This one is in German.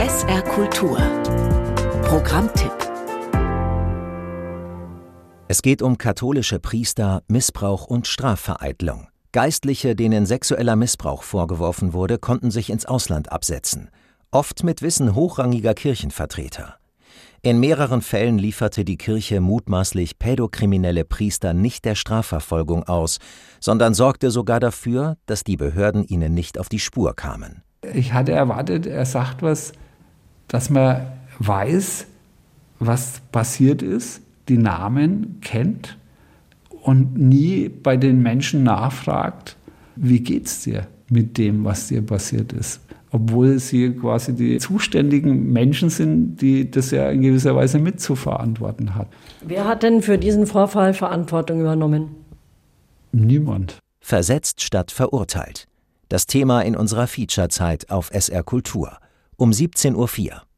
SR Kultur. Programmtipp. Es geht um katholische Priester, Missbrauch und Strafvereitlung. Geistliche, denen sexueller Missbrauch vorgeworfen wurde, konnten sich ins Ausland absetzen. Oft mit Wissen hochrangiger Kirchenvertreter. In mehreren Fällen lieferte die Kirche mutmaßlich pädokriminelle Priester nicht der Strafverfolgung aus, sondern sorgte sogar dafür, dass die Behörden ihnen nicht auf die Spur kamen. Ich hatte erwartet, er sagt was, dass man weiß, was passiert ist, die Namen kennt und nie bei den Menschen nachfragt, wie geht's dir mit dem, was dir passiert ist. Obwohl sie quasi die zuständigen Menschen sind, die das ja in gewisser Weise mitzuverantworten hat. Wer hat denn für diesen Vorfall Verantwortung übernommen? Niemand. Versetzt statt verurteilt. Das Thema in unserer Feature-Zeit auf SR Kultur um 17:04 Uhr.